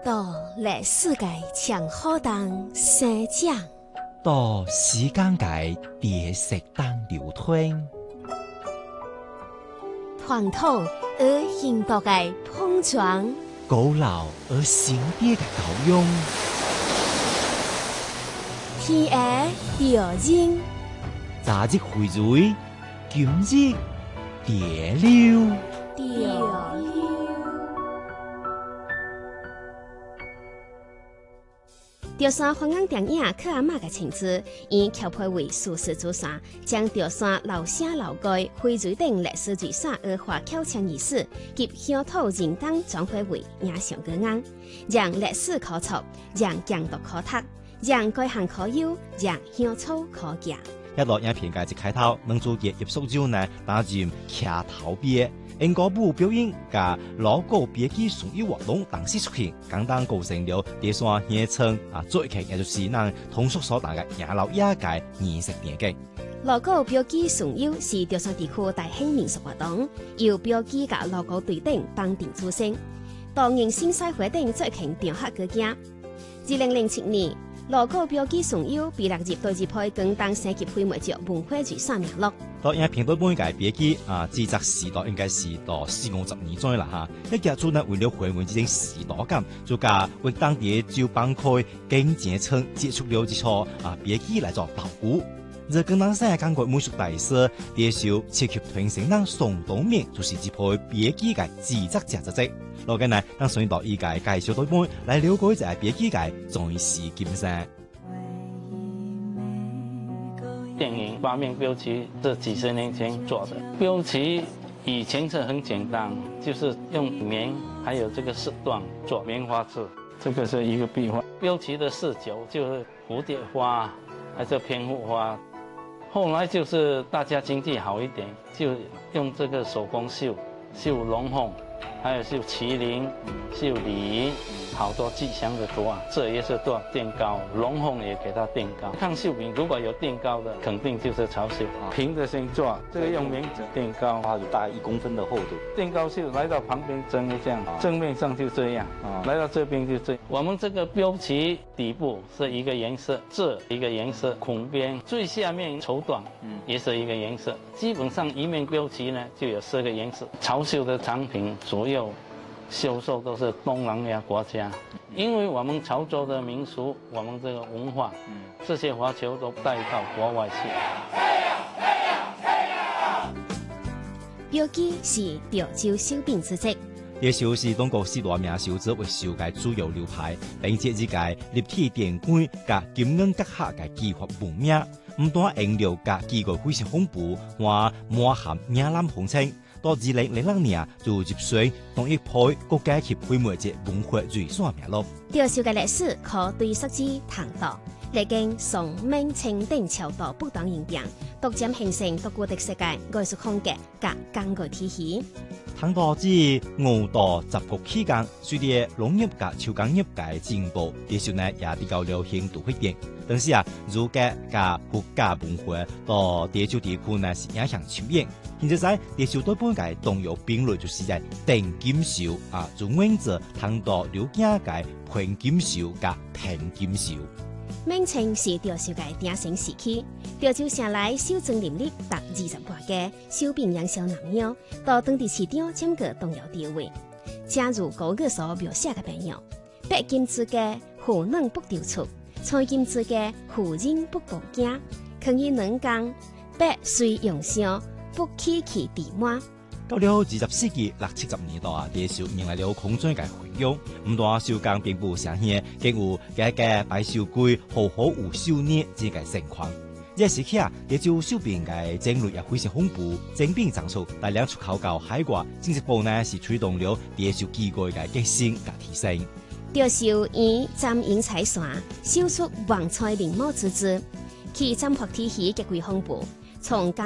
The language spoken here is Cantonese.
到历史界长好当生长， 到时间界叠石当流通， 传统而幸福的碰撞， 古老而新啲嘅教养， 天涯调人， 昨日荟萃，今日蝶流。 潮汕花岗电影靠阿嬷嘅情字，以桥配为事实主线，将潮汕老舍老街、荟萃等历史遗产而华侨腔仪式及乡土人工转化为影像歌案，让历史可读，让疆土可读，让街巷可游，让乡草可行。 一落影片嘅一開頭，男主角葉淑洲呢擔任騎頭鳖，因歌舞表演甲老歌鳖機崇優活動同時出現，簡單構成了潮汕縣城最近也就是咱通俗所談嘅野老野界儀式電影。 老歌標記崇優是潮汕地區大型民俗活動，由標記甲老歌對等綁定組成。當年新西活動最近調客個件，2007年。老歌標記崇優被納入到日配廣東省級非物質文化遺產名錄。 到影片對本嘅標記制作時代應該是到40-50年左右啦嚇。一家做呢為了還原這種時代感，就加為當地就幫開經濟層接觸了一撮標記來做導鼓。這廣東省港國美術大師接受七級團成人宋東明就是日配標記嘅制作者之一。落緊嚟，等順道依界介紹對本來了解一下標記界在時今生。 電影畫面標旗是幾十年前做的，標旗以前是很簡單，就是用棉還有這個絲緞做棉花字，這個是一個壁畫。標旗的視角就是蝴蝶花，還是蝙蝠花。後來就是大家經濟好一點，就用這個手工繡龍鳳。還有繡麒麟、繡鯉，好多吉祥的圖案，這也是做墊高，龍鳳也給它墊高。看繡品如果有墊高的，肯定就是潮繡。平的先做，這個用棉紙墊高， 它有大概1公分的厚度。 墊高繡來到旁邊針一這樣，正面上就這樣，來到這邊就這樣。我們這個標旗底部是一個顏色，這一個顏色，孔邊最下面綢緞，也是一個顏色。基本上一面標旗呢就有10個顏色。潮繡的產品所有銷售都是東南亞國家，因為我們潮州的民俗，我們這個文化，這些華僑都帶到國外去。 標記是潮州繡品之一， 這繡是中國4大名繡子為繡嘅主要流派，並且以個立體電管甲金銀結合嘅技法聞名，唔單顏料甲機構非常豐富，還滿含嶺南風情。到2006年就入選同一批國家級非物質文化遺產名錄。 潮繡嘅歷史可對溯至唐代，歷經宋、明、清等朝代不斷演變，逐漸形成獨具特色嘅藝術風格甲工藝體系。 唐代至5代十國期間，隨着農業甲手工業嘅進步，潮繡呢也比較流行度發展。但是儒家甲佛家文化到潮州地區呢是影響深遠。現在在潮州對本嘅動搖並類就是在定金繡就源自唐代劉景嘅盤金繡甲平金繡。 明清是潮繡嘅鼎盛時期，潮州城內繡針林立達20多家，繡品樣銷南洋，到當地市場佔據重要地位。正如高語所描寫嘅內容，白金之家胡嫩不丟出，彩金之家胡人不共驚，可以能講白水用上，不起其地滿。 到了20世紀60-70年代潮繡迎來了空前嘅回響，唔但手工並不盛行，更有家家擺繡櫃好好有繡捏這個情況。這時期潮州繡品嘅種類也非常豐富，精品長出，大量出口到海外，進一步呢是推動了潮繡技藝嘅革新和提升。 潮繡以針引彩線，繡出黃彩翎毛之姿，其針法體系極為豐富，從